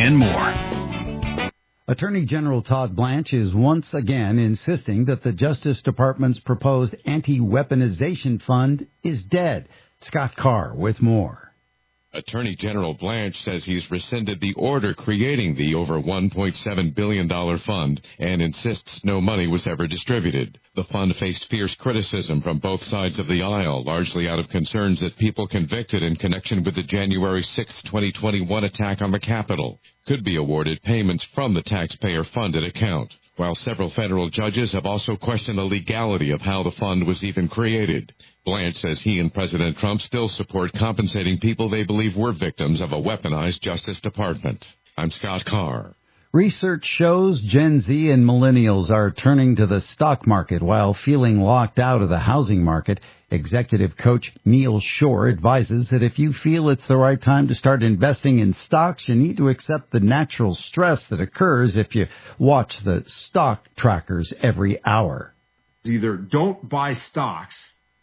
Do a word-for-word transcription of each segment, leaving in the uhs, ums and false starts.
and more. Attorney General Todd Blanche is once again insisting that the Justice Department's proposed anti-weaponization fund is dead. Scott Carr with more. Attorney General Blanche says he's rescinded the order creating the over one point seven billion dollars fund and insists no money was ever distributed. The fund faced fierce criticism from both sides of the aisle, largely out of concerns that people convicted in connection with the January sixth, twenty twenty-one attack on the Capitol could be awarded payments from the taxpayer-funded account, while several federal judges have also questioned the legality of how the fund was even created. Blanche says he and President Trump still support compensating people they believe were victims of a weaponized Justice Department. I'm Scott Carr. Research shows Gen Z and millennials are turning to the stock market while feeling locked out of the housing market. Executive coach Neil Shore advises that if you feel it's the right time to start investing in stocks, you need to accept the natural stress that occurs if you watch the stock trackers every hour. Either don't buy stocks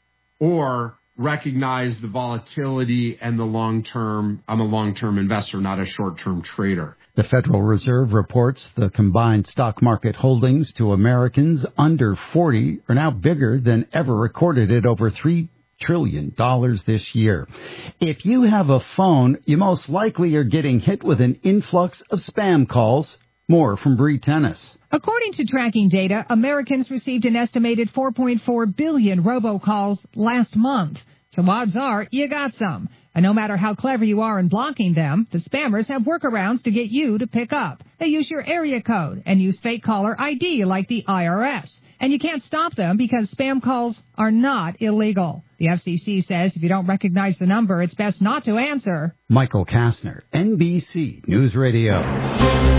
or recognize the volatility and the long-term. I'm a long-term investor, not a short-term trader. The Federal Reserve reports the combined stock market holdings to Americans under forty are now bigger than ever recorded at over three trillion dollars this year. If you have a phone, you most likely are getting hit with an influx of spam calls. More from Bree Tennis. According to tracking data, Americans received an estimated four point four billion robocalls last month. So odds are you got some. And no matter how clever you are in blocking them, the spammers have workarounds to get you to pick up. They use your area code and use fake caller I D like the I R S. And you can't stop them because spam calls are not illegal. The F C C says if you don't recognize the number, it's best not to answer. Michael Kastner, N B C News Radio.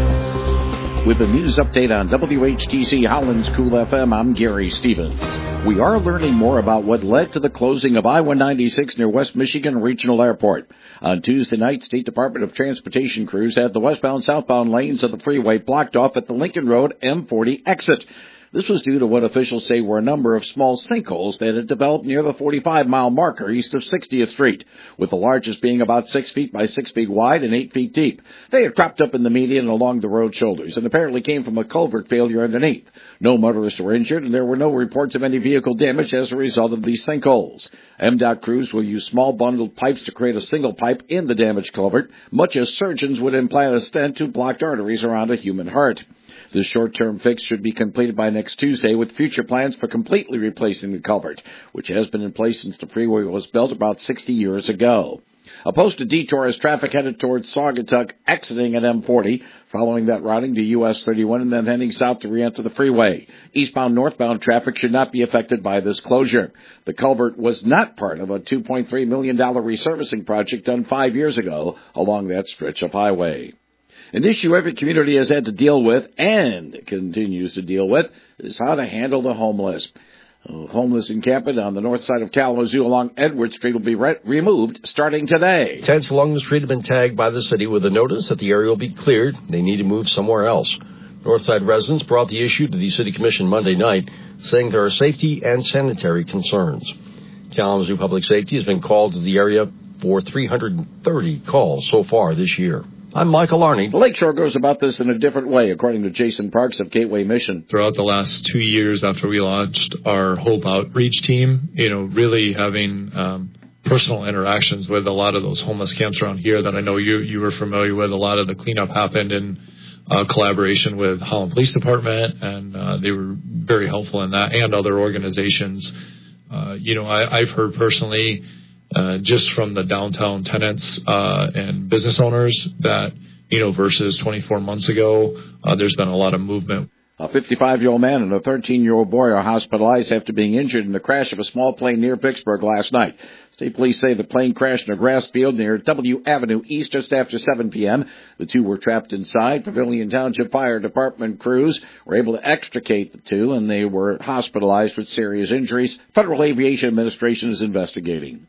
With the news update on W H T C Holland's Cool F M, I'm Gary Stevens. We are learning more about what led to the closing of I one ninety-six near West Michigan Regional Airport. On Tuesday night, State Department of Transportation crews had the westbound-southbound lanes of the freeway blocked off at the Lincoln Road M forty exit. This was due to what officials say were a number of small sinkholes that had developed near the forty-five mile marker east of sixtieth Street, with the largest being about six feet by six feet wide and eight feet deep. They had cropped up in the median and along the road shoulders and apparently came from a culvert failure underneath. No motorists were injured, and there were no reports of any vehicle damage as a result of these sinkholes. M DOT crews will use small bundled pipes to create a single pipe in the damaged culvert, much as surgeons would implant a stent to blocked arteries around a human heart. This short-term fix should be completed by next Tuesday, with future plans for completely replacing the culvert, which has been in place since the freeway was built about sixty years ago. A posted detour as traffic headed towards Saugatuck, exiting at M forty, following that routing to U S thirty-one and then heading south to re-enter the freeway. Eastbound-northbound traffic should not be affected by this closure. The culvert was not part of a two point three million dollars resurfacing project done five years ago along that stretch of highway. An issue every community has had to deal with and continues to deal with is how to handle the homeless. Uh, homeless encampment on the north side of Kalamazoo along Edward Street will be re- removed starting today. Tents along the street have been tagged by the city with a notice that the area will be cleared. They need to move somewhere else. Northside residents brought the issue to the City Commission Monday night, saying there are safety and sanitary concerns. Kalamazoo Public Safety has been called to the area for three hundred thirty calls so far this year. I'm Michael Arney. Lakeshore goes about this in a different way, according to Jason Parks of Gateway Mission. Throughout the last two years after we launched our Hope Outreach team, you know, really having um, personal interactions with a lot of those homeless camps around here that I know you you were familiar with. A lot of the cleanup happened in uh, collaboration with Holland Police Department, and uh, they were very helpful in that, and other organizations. Uh, you know, I, I've heard personally, Uh, just from the downtown tenants uh, and business owners that, you know, versus twenty-four months ago, uh, there's been a lot of movement. A fifty-five-year-old man and a thirteen-year-old boy are hospitalized after being injured in the crash of a small plane near Vicksburg last night. State police say the plane crashed in a grass field near W Avenue East just after seven p.m. The two were trapped inside. Pavilion Township Fire Department crews were able to extricate the two, and they were hospitalized with serious injuries. Federal Aviation Administration is investigating.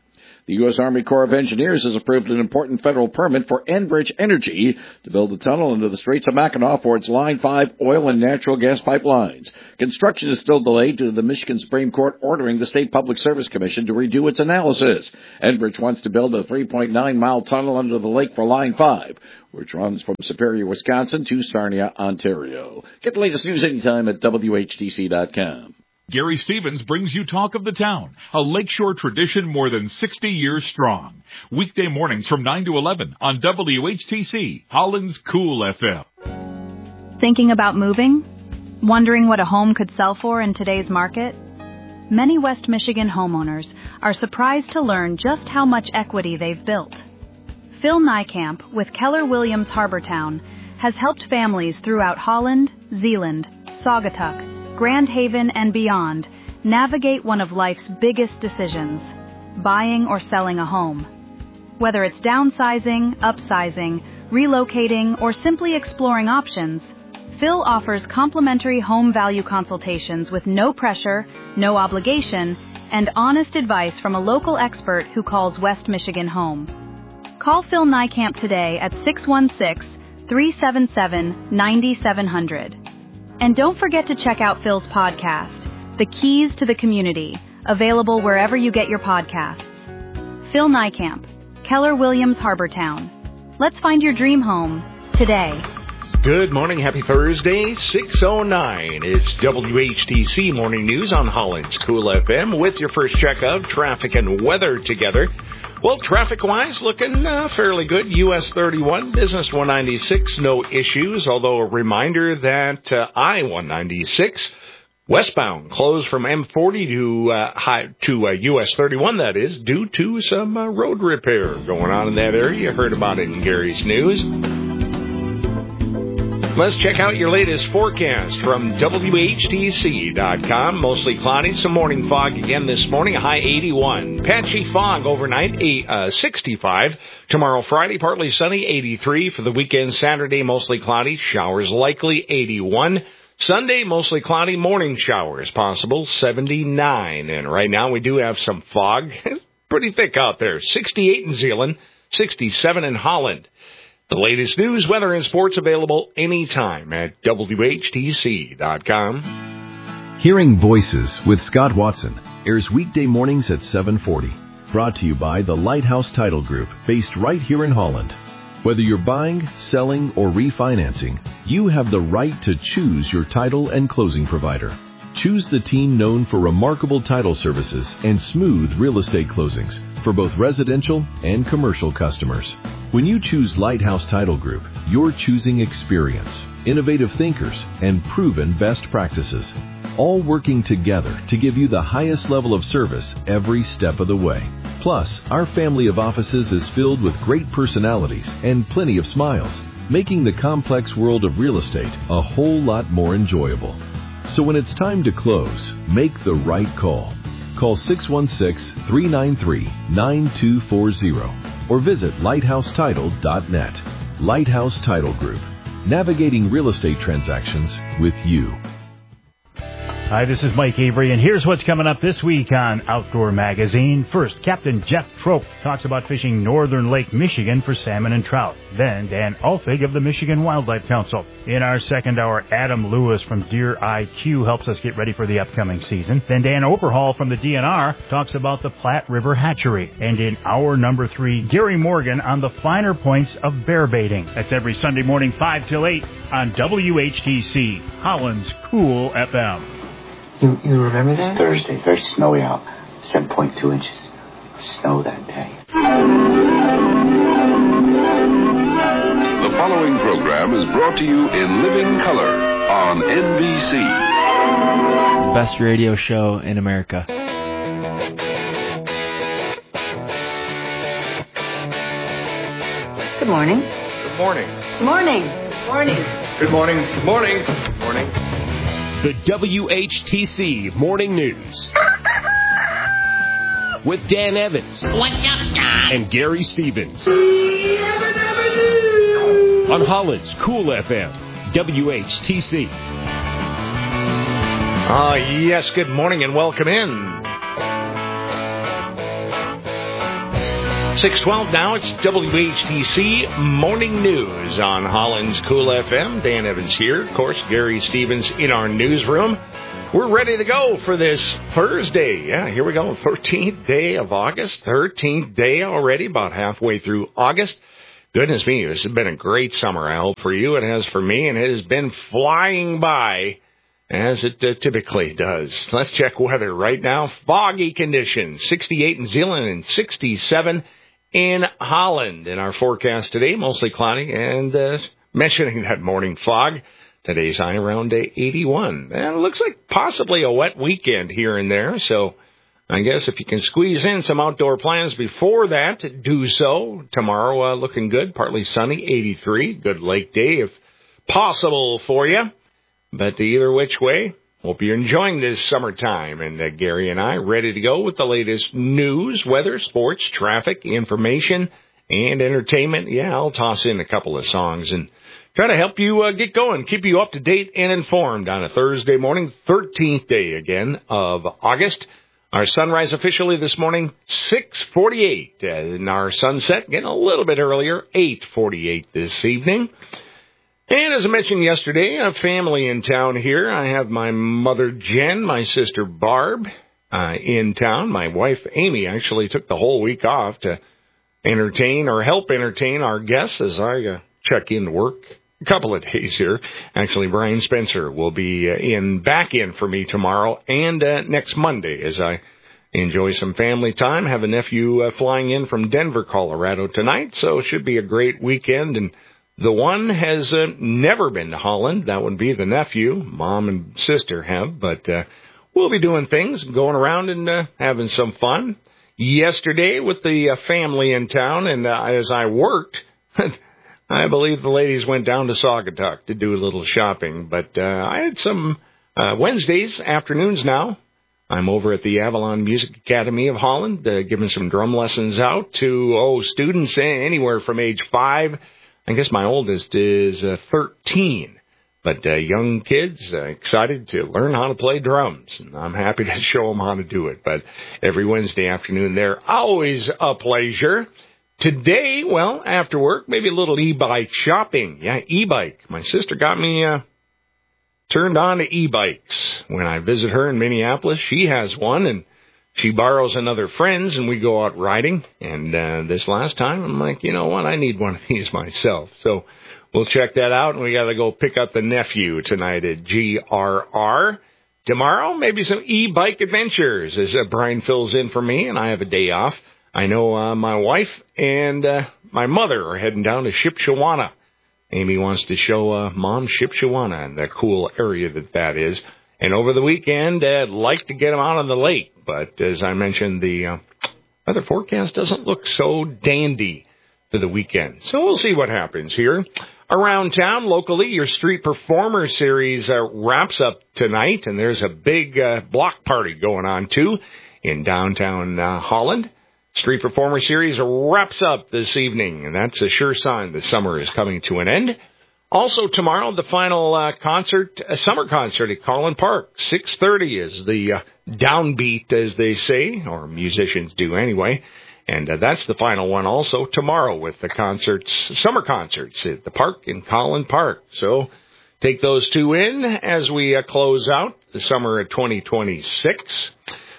The U S. Army Corps of Engineers has approved an important federal permit for Enbridge Energy to build a tunnel into the Straits of Mackinac for its Line five oil and natural gas pipelines. Construction is still delayed due to the Michigan Supreme Court ordering the State Public Service Commission to redo its analysis. Enbridge wants to build a three point nine mile tunnel under the lake for Line five, which runs from Superior, Wisconsin to Sarnia, Ontario. Get the latest news anytime at W H T C dot com. Gary Stevens brings you Talk of the Town, a lakeshore tradition more than sixty years strong. Weekday mornings from nine to eleven on W H T C, Holland's Cool F M. Thinking about moving? Wondering what a home could sell for in today's market? Many West Michigan homeowners are surprised to learn just how much equity they've built. Phil Niekamp with Keller Williams Harbortown has helped families throughout Holland, Zeeland, Saugatuck, Grand Haven, and beyond navigate one of life's biggest decisions, buying or selling a home. Whether it's downsizing, upsizing, relocating, or simply exploring options, Phil offers complimentary home value consultations with no pressure, no obligation, and honest advice from a local expert who calls West Michigan home. Call Phil Niekamp today at six one six, three seven seven, nine seven zero zero. And don't forget to check out Phil's podcast, The Keys to the Community, available wherever you get your podcasts. Phil Niekamp, Keller Williams Harbortown. Let's find your dream home today. Good morning. Happy Thursday, six oh nine. It's W H T C Morning News on Holland's Cool F M with your first check of traffic and weather together. Well, traffic-wise, looking uh, fairly good. U S thirty-one, Business one ninety-six, no issues, although a reminder that uh, I one ninety-six, westbound, closed from M forty to uh, high, to uh, U S thirty-one, that is, due to some uh, road repair going on in that area. You heard about it in Gary's News. Let's check out your latest forecast from W H T C dot com. Mostly cloudy, some morning fog again this morning, a high eighty-one. Patchy fog overnight, a uh, sixty-five. Tomorrow, Friday, partly sunny, eighty-three. For the weekend, Saturday, mostly cloudy, showers likely, eighty-one. Sunday, mostly cloudy, morning showers possible, seventy-nine. And right now, we do have some fog. Pretty thick out there. sixty-eight in Zeeland, sixty-seven in Holland. The latest news, weather, and sports available anytime at W H T C dot com. Hearing Voices with Scott Watson airs weekday mornings at seven forty. Brought to you by the Lighthouse Title Group, based right here in Holland. Whether you're buying, selling, or refinancing, you have the right to choose your title and closing provider. Choose the team known for remarkable title services and smooth real estate closings for both residential and commercial customers. When you choose Lighthouse Title Group, you're choosing experience, innovative thinkers, and proven best practices, all working together to give you the highest level of service every step of the way. Plus, our family of offices is filled with great personalities and plenty of smiles, making the complex world of real estate a whole lot more enjoyable. So when it's time to close, make the right call. Call six one six, three nine three, nine two four zero or visit lighthouse title dot net. Lighthouse Title Group, navigating real estate transactions with you. Hi, this is Mike Avery, and here's what's coming up this week on Outdoor Magazine. First, Captain Jeff Trope talks about fishing northern Lake Michigan for salmon and trout. Then, Dan Ulfig of the Michigan Wildlife Council. In our second hour, Adam Lewis from Deer I Q helps us get ready for the upcoming season. Then Dan Oberhall from the D N R talks about the Platte River Hatchery. And in hour number three, Gary Morgan on the finer points of bear baiting. That's every Sunday morning, five till eight on W H T C, Holland's Cool F M. You, you remember that? It's Thursday, very snowy out, seven point two inches of snow that day. The following program is brought to you in living color on N B C. Best radio show in America. Good morning. Good morning. Good morning. Morning. Good morning. Good morning. Good morning. The W H T C Morning News with Dan Evans. What's up, Don? And Gary Stevens on Holland's Cool F M, W H T C. Ah, uh, yes, good morning and welcome in. six twelve now, it's W H T C Morning News on Holland's Cool F M. Dan Evans here. Of course, Gary Stevens in our newsroom. We're ready to go for this Thursday. Yeah, here we go. thirteenth day of August. thirteenth day already, about halfway through August. Goodness me, this has been a great summer, I hope, for you. It has for me, and it has been flying by, as it uh, typically does. Let's check weather right now. Foggy conditions, sixty-eight in Zeeland and sixty-seven in Holland. In our forecast today, mostly cloudy, and uh, mentioning that morning fog, today's high around eighty-one. And it looks like possibly a wet weekend here and there, so I guess if you can squeeze in some outdoor plans before that, do so. Tomorrow uh, looking good, partly sunny, eighty-three. Good lake day if possible for you. But either which way, hope you're enjoying this summertime. And uh, Gary and I ready to go with the latest news, weather, sports, traffic, information, and entertainment. Yeah, I'll toss in a couple of songs and try to help you uh, get going, keep you up to date and informed on a Thursday morning, thirteenth day again of August. Our sunrise officially this morning, six forty-eight. Uh, and our sunset getting a little bit earlier, eight forty-eight this evening. And as I mentioned yesterday, a family in town here. I have my mother, Jen, my sister, Barb, uh, in town. My wife, Amy, actually took the whole week off to entertain or help entertain our guests as I uh, check in to work a couple of days here. Actually, Brian Spencer will be uh, in back in for me tomorrow and uh, next Monday as I enjoy some family time. Have a nephew uh, flying in from Denver, Colorado tonight, so it should be a great weekend. And the one has uh, never been to Holland. That would be the nephew. Mom and sister have, but uh, we'll be doing things, going around and uh, having some fun. Yesterday with the uh, family in town, and uh, as I worked, I believe the ladies went down to Saugatuck to do a little shopping. But uh, I had some uh, Wednesdays, afternoons now. I'm over at the Avalon Music Academy of Holland, uh, giving some drum lessons out to oh students anywhere from age five. I guess my oldest is uh, thirteen, but uh, young kids uh, excited to learn how to play drums, and I'm happy to show them how to do it. But every Wednesday afternoon, they're always a pleasure. Today, well, after work, maybe a little e-bike shopping. Yeah, e-bike. My sister got me uh, turned on to e-bikes. When I visit her in Minneapolis, she has one, and she borrows another friend's, and we go out riding. And uh, this last time, I'm like, you know what? I need one of these myself. So we'll check that out, and we got to go pick up the nephew tonight at G R R. Tomorrow, maybe some e-bike adventures as uh, Brian fills in for me, and I have a day off. I know uh, my wife and uh, my mother are heading down to Shipshewana. Amy wants to show uh, Mom Shipshewana and the cool area that that is. And over the weekend, I'd like to get them out on the lake. But as I mentioned, the uh, weather forecast doesn't look so dandy for the weekend. So we'll see what happens here. Around town, locally, your Street Performer Series uh, wraps up tonight. And there's a big uh, block party going on, too, in downtown uh, Holland. Street Performer Series wraps up this evening, and that's a sure sign the summer is coming to an end. Also tomorrow, the final uh, concert, a summer concert at Collin Park. six thirty is the uh, downbeat, as they say, or musicians do anyway. And uh, that's the final one also tomorrow with the concerts, summer concerts at the park in Collin Park. So take those two in as we uh, close out the summer of twenty twenty-six.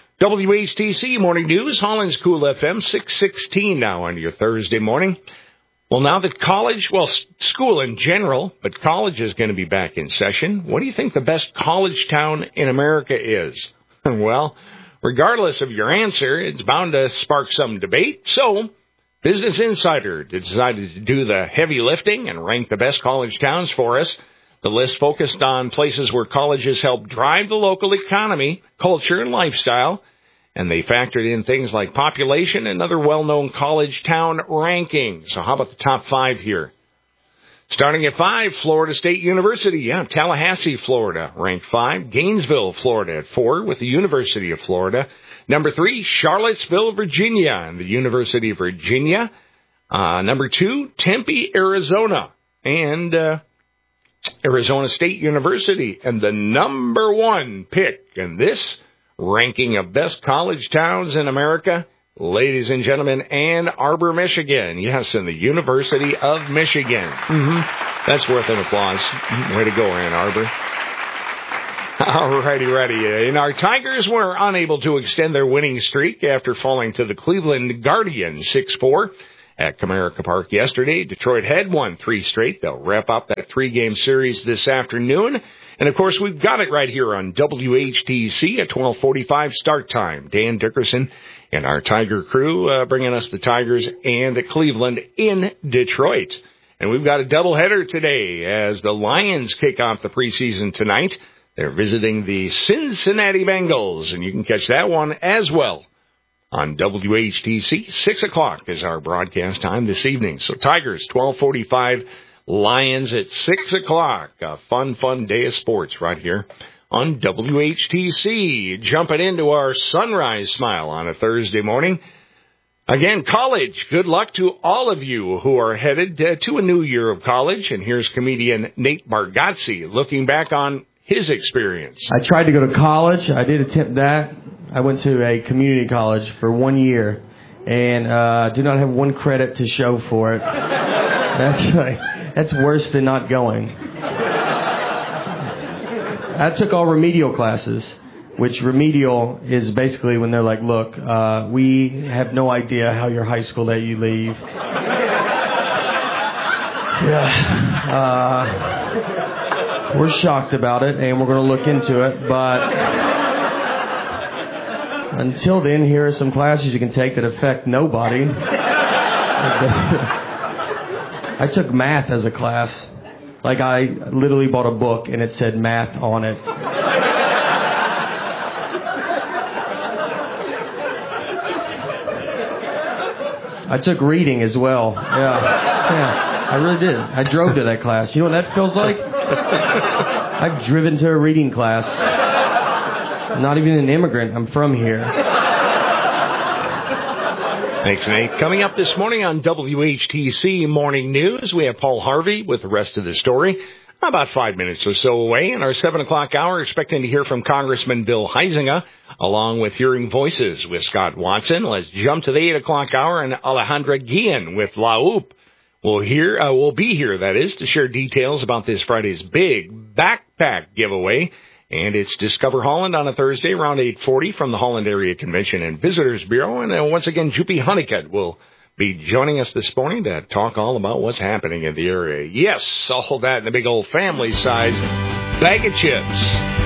W H T C Morning News, Holland's Cool F M, six sixteen now on your Thursday morning. Well, now that college, well, school in general, but college is going to be back in session, what do you think the best college town in America is? Well, regardless of your answer, it's bound to spark some debate. So, Business Insider decided to do the heavy lifting and rank the best college towns for us. The list focused on places where colleges help drive the local economy, culture, and lifestyle. And they factored in things like population and other well-known college town rankings. So how about the top five here? Starting at five, Florida State University. Yeah, Tallahassee, Florida, ranked five. Gainesville, Florida at four with the University of Florida. Number three, Charlottesville, Virginia, and the University of Virginia. Uh, number two, Tempe, Arizona, and uh, Arizona State University. And the number one pick in this ranking of best college towns in America, ladies and gentlemen, Ann Arbor, Michigan. Yes, in the University of Michigan. Mm-hmm. That's worth an applause. Way to go, Ann Arbor. All righty, ready. And our Tigers were unable to extend their winning streak after falling to the Cleveland Guardians six four at Comerica Park yesterday. Detroit had won three straight. They'll wrap up that three-game series this afternoon. And, of course, we've got it right here on W H T C at twelve forty-five start time. Dan Dickerson and our Tiger crew uh, bringing us the Tigers and Cleveland in Detroit. And we've got a doubleheader today as the Lions kick off the preseason tonight. They're visiting the Cincinnati Bengals, and you can catch that one as well on W H T C. Six o'clock is our broadcast time this evening. So Tigers, twelve forty-five, Lions at six o'clock. A fun, fun day of sports right here on W H T C. Jumping into our Sunrise Smile on a Thursday morning. Again, college, good luck to all of you who are headed uh, to a new year of college. And here's comedian Nate Bargatze looking back on his experience. I tried to go to college. I did attempt that. I went to a community college for one year and uh, did not have one credit to show for it. That's like, that's worse than not going. I took all remedial classes, which remedial is basically when they're like, look, uh, we have no idea how your high school let you leave. Yeah. Uh, we're shocked about it, and we're going to look into it, but until then, here are some classes you can take that affect nobody. I took math as a class. Like, I literally bought a book, and it said math on it. I took reading as well. Yeah. Yeah, I really did. I drove to that class. You know what that feels like? I've driven to a reading class. I'm not even an immigrant. I'm from here. Thanks, Nate. Coming up this morning on W H T C Morning News, we have Paul Harvey with the rest of the story. About five minutes or so away. In our seven o'clock hour, expecting to hear from Congressman Bill Huizenga, along with Hearing Voices with Scott Watson. Let's jump to the eight o'clock hour and Alejandra Guillen with La Hoop. We'll hear, uh, we'll be here, that is, to share details about this Friday's big backpack giveaway. And it's Discover Holland on a Thursday around eight forty from the Holland Area Convention and Visitors Bureau. And uh, once again, Juppie Honeycutt will be joining us this morning to talk all about what's happening in the area. Yes, all that in a big old family-sized bag of chips.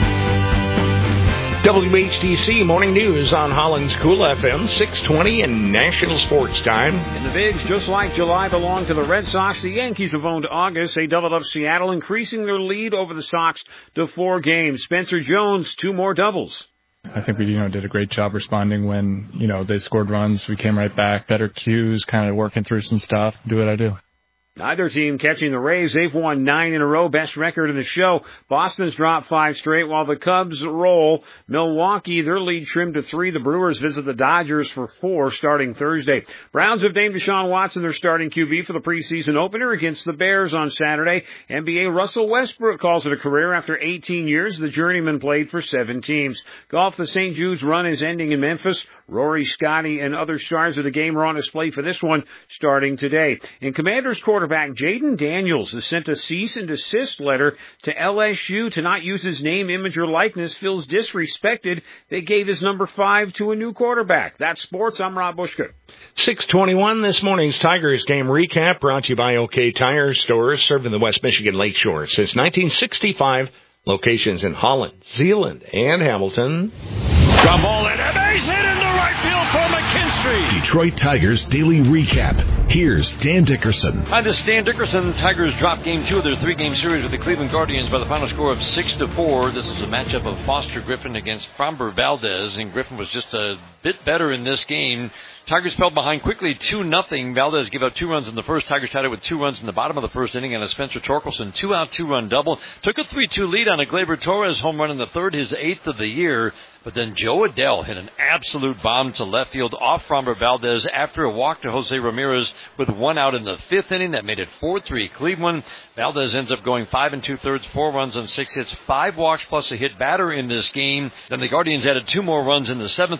W H T C Morning News on Holland's Cool F M, six twenty and National Sports Time. In the Bigs, just like July belonged to the Red Sox, the Yankees have owned August. They doubled up Seattle, increasing their lead over the Sox to four games. Spencer Jones, two more doubles. I think we, you know, did a great job responding when, you know, they scored runs. We came right back, better cues, kind of working through some stuff, do what I do. Neither team catching the Rays. They've won nine in a row, best record in the show. Boston's dropped five straight while the Cubs roll. Milwaukee, their lead trimmed to three. The Brewers visit the Dodgers for four starting Thursday. Browns have named Deshaun Watson their starting Q B for the preseason opener against the Bears on Saturday. N B A Russell Westbrook calls it a career after eighteen years. The journeyman played for seven teams. Golf, the Saint Jude's run is ending in Memphis. Rory, Scotty, and other stars of the game are on display for this one starting today. In Commanders quarterback Jaden Daniels has sent a cease and desist letter to L S U to not use his name, image, or likeness. Feels disrespected. They gave his number five to a new quarterback. That's sports. I'm Rob Bushka. six twenty-one, this morning's Tigers game recap brought to you by OK Tire Stores, serving the West Michigan Lakeshore since nineteen sixty-five. Locations in Holland, Zeeland, and Hamilton. Ground ball and a base hit in the right field for McKinstry. Detroit Tigers Daily Recap. Here's Dan Dickerson. Hi, this is Dan Dickerson. The Tigers dropped game two of their three-game series with the Cleveland Guardians by the final score of six to four. This is a matchup of Foster Griffin against Framber Valdez, and Griffin was just a bit better in this game. Tigers fell behind quickly, two nothing. Valdez gave up two runs in the first. Tigers tied it with two runs in the bottom of the first inning, and a Spencer Torkelson two-out, two-run double. Took a three two lead on a Gleyber Torres home run in the third, his eighth of the year. But then Joe Adell hit an absolute bomb to left field off Framber Valdez after a walk to Jose Ramirez with one out in the fifth inning. That made it four three Cleveland. Valdez ends up going five and two-thirds, four runs on six hits, five walks plus a hit batter in this game. Then the Guardians added two more runs in the seventh inning in this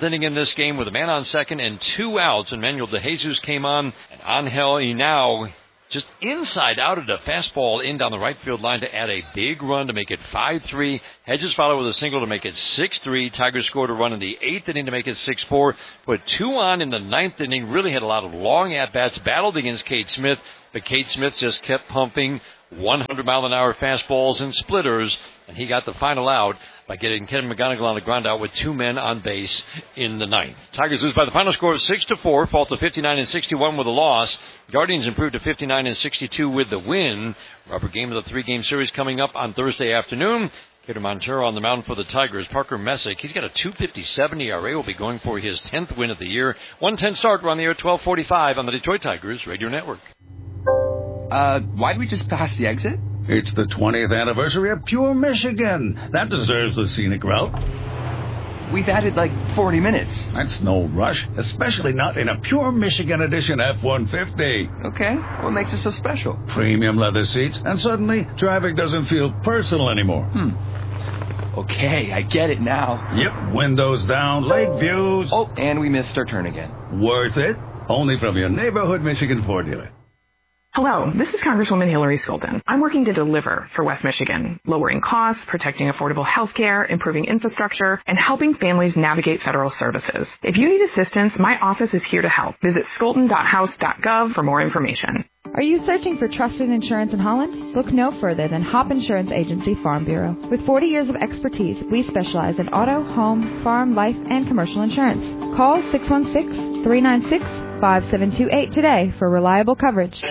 this game with a man on second and two outs. And Manuel De Jesus came on, and Angel Henao just inside outed a fastball in down the right field line to add a big run to make it five three. Hedges followed with a single to make it six three. Tigers scored a run in the eighth inning to make it six four. Put two on in the ninth inning. Really had a lot of long at-bats. Battled against Cade Smith, but Cade Smith just kept pumping one hundred mile an hour fastballs and splitters, and he got the final out by getting Ken McGonigal on the ground out with two men on base in the ninth. Tigers lose by the final score of six to four, fall to fifty-nine and sixty-one with a loss. Guardians improved to fifty-nine and sixty-two with the win. Rubber game of the three-game series coming up on Thursday afternoon. Kidder Montero on the mound for the Tigers. Parker Messick, he's got a two fifty-seven E R A, will be going for his tenth win of the year. one ten start, we're on the air at twelve forty-five on the Detroit Tigers Radio Network. Uh, why'd we just pass the exit? It's the twentieth anniversary of Pure Michigan. That deserves the scenic route. We've added like forty minutes. That's no rush, especially not in a Pure Michigan Edition F one fifty. Okay, what makes it so special? Premium leather seats, and suddenly traffic doesn't feel personal anymore. Hmm. Okay, I get it now. Yep, windows down, lake views. Oh, and we missed our turn again. Worth it. Only from your neighborhood Michigan Ford dealer. Hello, this is Congresswoman Hillary Skolden. I'm working to deliver for West Michigan, lowering costs, protecting affordable health care, improving infrastructure, and helping families navigate federal services. If you need assistance, my office is here to help. Visit skolden dot house dot gov for more information. Are you searching for trusted insurance in Holland? Look no further than Hop Insurance Agency Farm Bureau. With forty years of expertise, we specialize in auto, home, farm, life, and commercial insurance. Call six one six, three nine six, five seven two eight today for reliable coverage.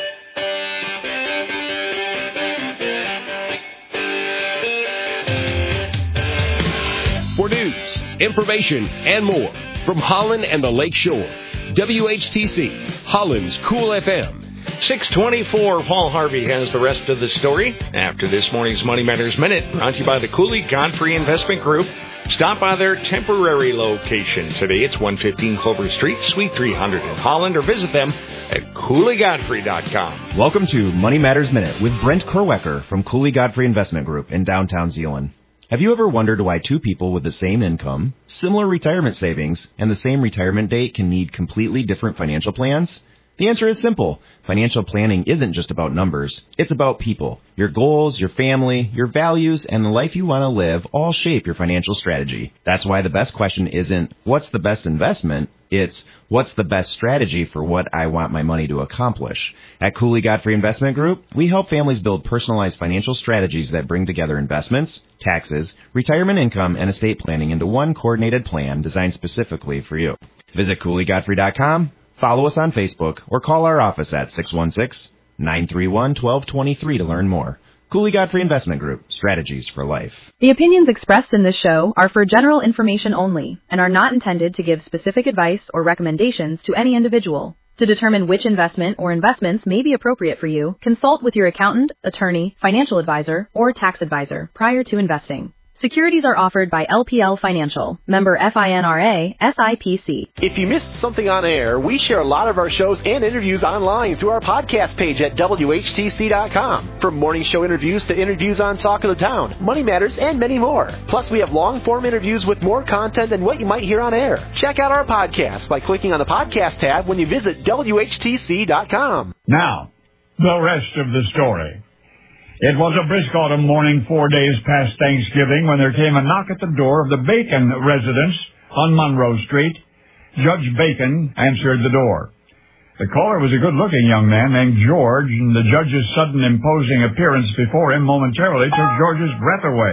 For news, information, and more from Holland and the Lake Shore, W H T C, Holland's Cool F M. six twenty-four, Paul Harvey has the rest of the story after this morning's Money Matters Minute, brought to you by the Cooley Godfrey Investment Group. Stop by their temporary location today. It's one fifteen Clover Street, Suite three hundred in Holland, or visit them at cooley godfrey dot com. Welcome to Money Matters Minute with Brent Kerwecker from Cooley Godfrey Investment Group in downtown Zeeland. Have you ever wondered why two people with the same income, similar retirement savings, and the same retirement date can need completely different financial plans? The answer is simple. Financial planning isn't just about numbers. It's about people. Your goals, your family, your values, and the life you want to live all shape your financial strategy. That's why the best question isn't, what's the best investment? It's, what's the best strategy for what I want my money to accomplish? At Cooley Godfrey Investment Group, we help families build personalized financial strategies that bring together investments, taxes, retirement income, and estate planning into one coordinated plan designed specifically for you. Visit cooley godfrey dot com. Follow us on Facebook or call our office at six one six, nine three one, one two two three to learn more. Cooley Godfrey Investment Group, strategies for life. The opinions expressed in this show are for general information only and are not intended to give specific advice or recommendations to any individual. To determine which investment or investments may be appropriate for you, consult with your accountant, attorney, financial advisor, or tax advisor prior to investing. Securities are offered by L P L Financial, member FINRA, S I P C. If you missed something on air, we share a lot of our shows and interviews online through our podcast page at W H T C dot com. From morning show interviews to interviews on Talk of the Town, Money Matters, and many more. Plus, we have long-form interviews with more content than what you might hear on air. Check out our podcast by clicking on the podcast tab when you visit W H T C dot com. Now, the rest of the story. It was a brisk autumn morning four days past Thanksgiving when there came a knock at the door of the Bacon residence on Monroe Street. Judge Bacon answered the door. The caller was a good-looking young man named George, and the judge's sudden imposing appearance before him momentarily took George's breath away.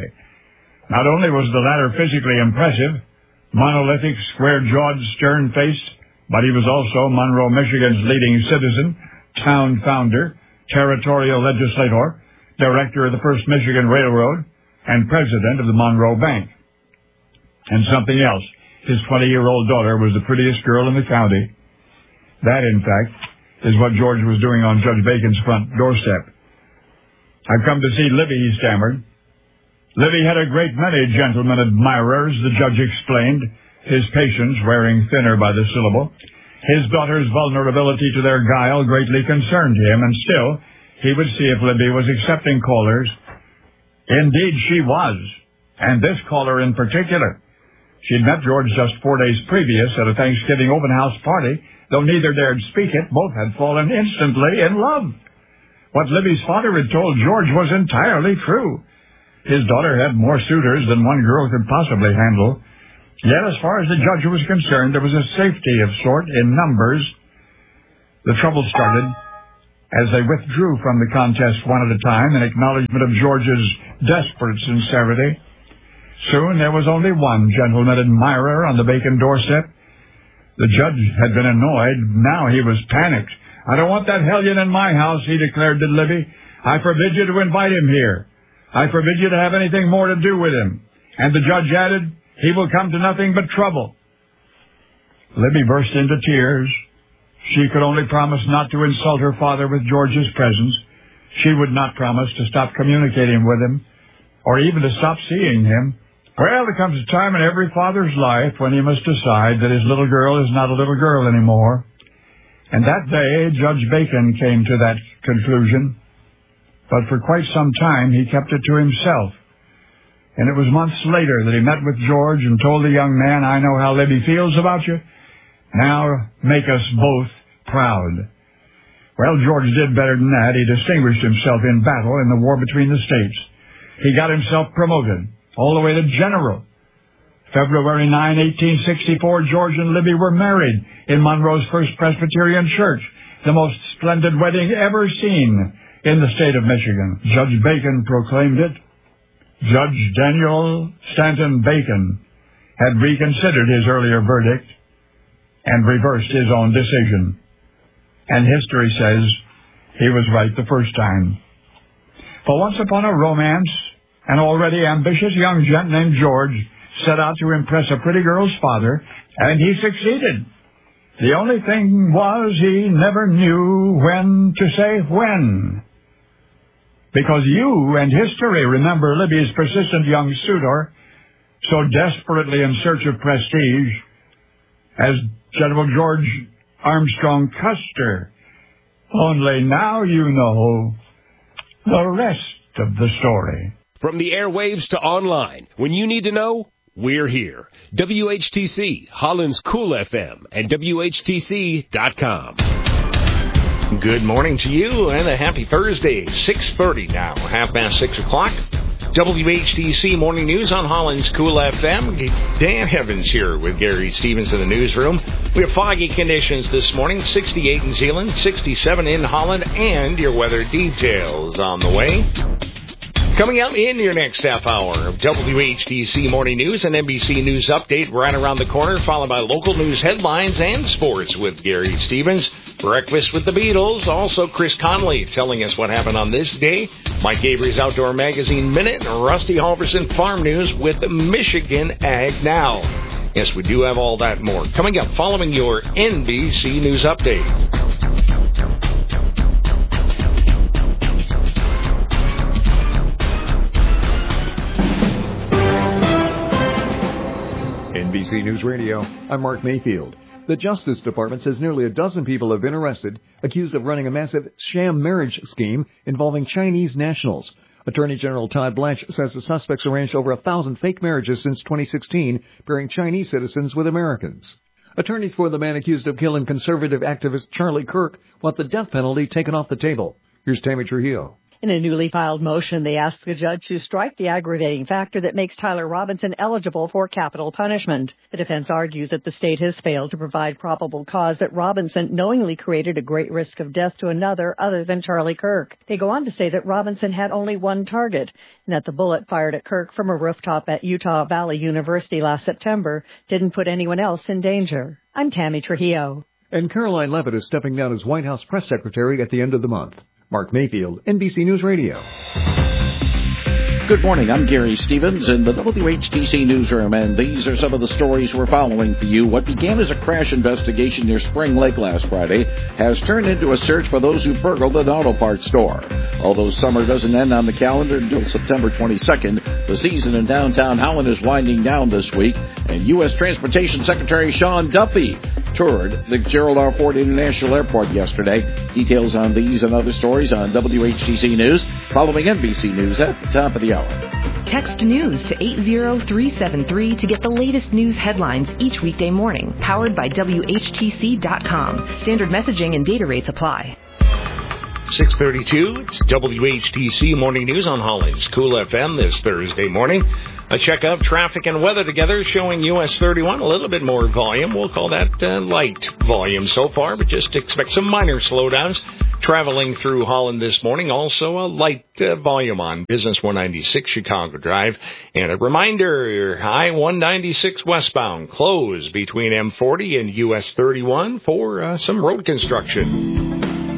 Not only was the latter physically impressive, monolithic, square-jawed, stern-faced, but he was also Monroe, Michigan's leading citizen, town founder, territorial legislator, director of the First Michigan Railroad, and president of the Monroe Bank. And something else. His twenty-year-old daughter was the prettiest girl in the county. That, in fact, is what George was doing on Judge Bacon's front doorstep. "I've come to see Livy," he stammered. Livy had a great many gentlemen admirers, the judge explained, his patience wearing thinner by the syllable. His daughter's vulnerability to their guile greatly concerned him, and still, he would see if Libby was accepting callers. Indeed, she was, and this caller in particular. She'd met George just four days previous at a Thanksgiving open house party. Though neither dared speak it, both had fallen instantly in love. What Libby's father had told George was entirely true. His daughter had more suitors than one girl could possibly handle. Yet, as far as the judge was concerned, there was a safety of sort in numbers. The trouble started as they withdrew from the contest one at a time in acknowledgement of George's desperate sincerity. Soon there was only one gentleman admirer on the Bacon doorstep. The judge had been annoyed. Now he was panicked. "I don't want that hellion in my house," he declared to Libby. "I forbid you to invite him here. I forbid you to have anything more to do with him." And the judge added, "He will come to nothing but trouble." Libby burst into tears. She could only promise not to insult her father with George's presence. She would not promise to stop communicating with him, or even to stop seeing him. Well, there comes a time in every father's life when he must decide that his little girl is not a little girl anymore. And that day, Judge Bacon came to that conclusion. But for quite some time, he kept it to himself. And it was months later that he met with George and told the young man, "I know how Libby feels about you. Now make us both proud." Well, George did better than that. He distinguished himself in battle in the war between the states. He got himself promoted all the way to general. February ninth, eighteen sixty-four, George and Libby were married in Monroe's First Presbyterian Church, the most splendid wedding ever seen in the state of Michigan. Judge Bacon proclaimed it. Judge Daniel Stanton Bacon had reconsidered his earlier verdict and reversed his own decision. And history says he was right the first time. For once upon a romance, an already ambitious young gent named George set out to impress a pretty girl's father, and he succeeded. The only thing was he never knew when to say when. Because you and history remember Libby's persistent young suitor, so desperately in search of prestige, as General George Armstrong Custer. Only now you know the rest of the story. From the airwaves to online, when you need to know, we're here. W H T C, Holland's Cool F M, and W H T C dot com. Good morning to you, and a happy Thursday. six thirty now, half past six o'clock. W H T C Morning News on Holland's Cool F M. Dan Evans here with Gary Stevens in the newsroom. We have foggy conditions this morning, sixty-eight in Zeeland, sixty-seven in Holland, and your weather details on the way. Coming up in your next half hour of W H T C Morning News and N B C News Update right around the corner, followed by local news headlines and sports with Gary Stevens. Breakfast with the Beatles. Also, Chris Conley telling us what happened on this day. Mike Avery's Outdoor Magazine Minute. And Rusty Halverson Farm News with Michigan Ag Now. Yes, we do have all that more. Coming up following your N B C News Update. N B C News Radio, I'm Mark Mayfield. The Justice Department says nearly a dozen people have been arrested, accused of running a massive sham marriage scheme involving Chinese nationals. Attorney General Todd Blanche says the suspects arranged over a thousand fake marriages since twenty sixteen, pairing Chinese citizens with Americans. Attorneys for the man accused of killing conservative activist Charlie Kirk want the death penalty taken off the table. Here's Tammy Trujillo. In a newly filed motion, they asked the judge to strike the aggravating factor that makes Tyler Robinson eligible for capital punishment. The defense argues that the state has failed to provide probable cause that Robinson knowingly created a great risk of death to another other than Charlie Kirk. They go on to say that Robinson had only one target, and that the bullet fired at Kirk from a rooftop at Utah Valley University last September didn't put anyone else in danger. I'm Tammy Trujillo. And Caroline Levitt is stepping down as White House press secretary at the end of the month. Mark Mayfield, N B C News Radio. Good morning. I'm Gary Stevens in the W H T C newsroom, and these are some of the stories we're following for you. What began as a crash investigation near Spring Lake last Friday has turned into a search for those who burgled an auto parts store. Although summer doesn't end on the calendar until September twenty-second, the season in downtown Holland is winding down this week, and U S Transportation Secretary Sean Duffy toured the Gerald R. Ford International Airport yesterday. Details on these and other stories on W H T C News, following N B C News at the top of the hour. Text news to eight zero three seven three to get the latest news headlines each weekday morning. Powered by W H T C dot com. Standard messaging and data rates apply. six thirty-two, it's W H T C Morning News on Holland's Cool F M this Thursday morning. A check of traffic and weather together showing U S thirty-one, a little bit more volume. We'll call that uh, light volume so far, but just expect some minor slowdowns traveling through Holland this morning. Also a light uh, volume on Business one ninety-six Chicago Drive. And a reminder, I one ninety-six westbound closed between M forty and U S thirty-one for uh, some road construction.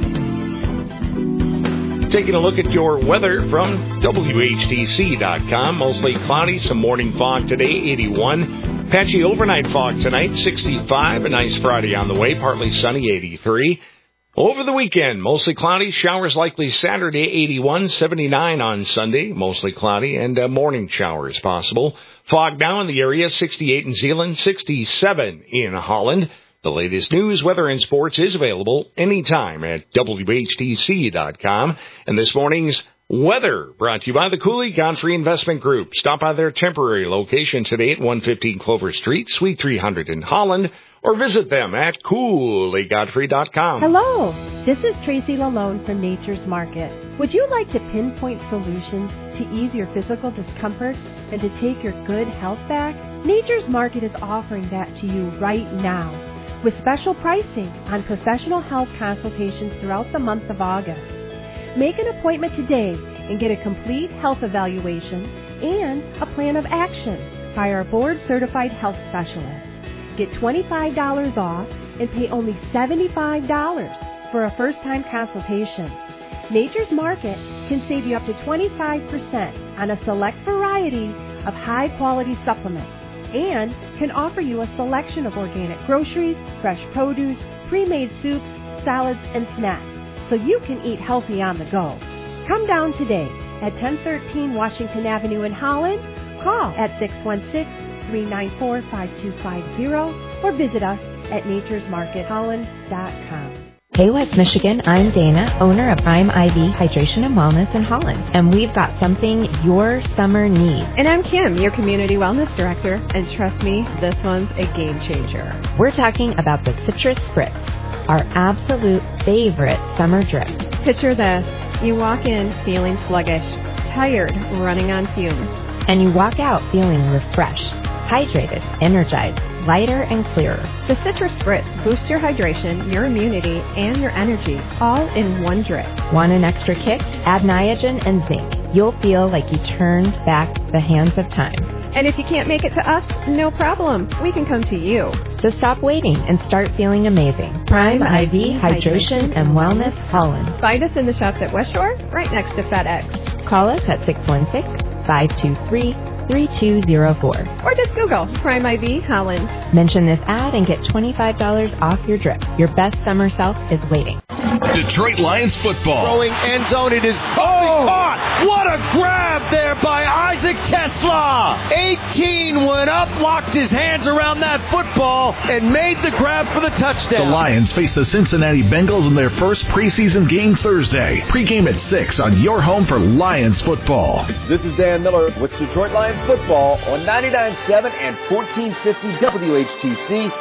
Taking a look at your weather from W H T C dot com. Mostly cloudy, some morning fog today, eighty-one. Patchy overnight fog tonight, sixty-five. A nice Friday on the way, partly sunny, eighty-three. Over the weekend, mostly cloudy, showers likely Saturday, eighty-one. seventy-nine on Sunday, mostly cloudy, and uh, morning showers possible. Fog now in the area, sixty-eight in Zeeland, sixty-seven in Holland. The latest news, weather, and sports is available anytime at W H T C dot com. And this morning's weather brought to you by the Cooley Godfrey Investment Group. Stop by their temporary location today at one fifteen Clover Street, Suite three hundred in Holland, or visit them at Cooley Godfrey dot com. Hello, this is Tracy Lalone from Nature's Market. Would you like to pinpoint solutions to ease your physical discomfort and to take your good health back? Nature's Market is offering that to you right now, with special pricing on professional health consultations throughout the month of August. Make an appointment today and get a complete health evaluation and a plan of action by our board-certified health specialist. Get twenty-five dollars off and pay only seventy-five dollars for a first-time consultation. Nature's Market can save you up to twenty-five percent on a select variety of high-quality supplements, and can offer you a selection of organic groceries, fresh produce, pre-made soups, salads, and snacks, so you can eat healthy on the go. Come down today at ten thirteen Washington Avenue in Holland. Call at six one six, three nine four, five two five zero or visit us at natures market holland dot com. Hey West Michigan, I'm Dana, owner of Prime I V Hydration and Wellness in Holland, and we've got something your summer needs. And I'm Kim, your Community Wellness Director, and trust me, this one's a game changer. We're talking about the Citrus Spritz, our absolute favorite summer drip. Picture this, you walk in feeling sluggish, tired, running on fumes. And you walk out feeling refreshed, hydrated, energized, lighter and clearer. The Citrus Spritz boosts your hydration, your immunity, and your energy, all in one drip. Want an extra kick? Add Niagen and zinc. You'll feel like you turned back the hands of time. And if you can't make it to us, no problem. We can come to you. So stop waiting and start feeling amazing. Prime I V Hydration and Wellness Holland. Find us in the shops at West Shore, right next to FedEx. Call us at six one six, five two three, three two zero four. Or just Google Prime I V Holland. Mention this ad and get twenty-five dollars off your drip. Your best summer self is waiting. Detroit Lions football. Throwing end zone. It is oh, caught. What a grab there by Isaac Tesla. eighteen went up, locked his hands around that football, and made the grab for the touchdown. The Lions face the Cincinnati Bengals in their first preseason game Thursday. Pre-game at six on your home for Lions football. This is Dan Miller with Detroit Lions football on ninety-nine point seven and fourteen fifty W H T C.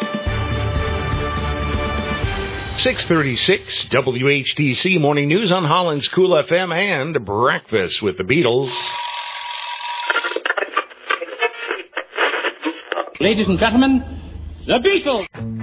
six thirty-six W H T C Morning News on Holland's Cool F M and Breakfast with the Beatles. Ladies and gentlemen, the Beatles.